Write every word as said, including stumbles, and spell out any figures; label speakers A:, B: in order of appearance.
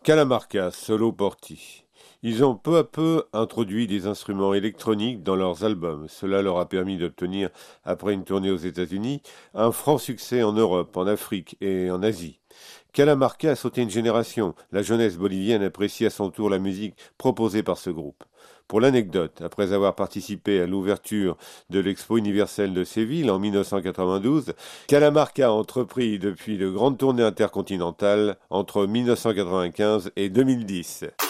A: Calamarca, Solo Porti. Ils ont peu à peu introduit des instruments électroniques dans leurs albums. Cela leur a permis d'obtenir, après une tournée aux États-Unis, un franc succès en Europe, en Afrique et en Asie. Calamarca a sauté une génération. La jeunesse bolivienne apprécie à son tour la musique proposée par ce groupe. Pour l'anecdote, après avoir participé à l'ouverture de l'Expo universelle de Séville en mille neuf cent quatre-vingt-douze, Calamarca a entrepris depuis de grandes tournées intercontinentales entre mille neuf cent quatre-vingt-quinze et deux mille dix.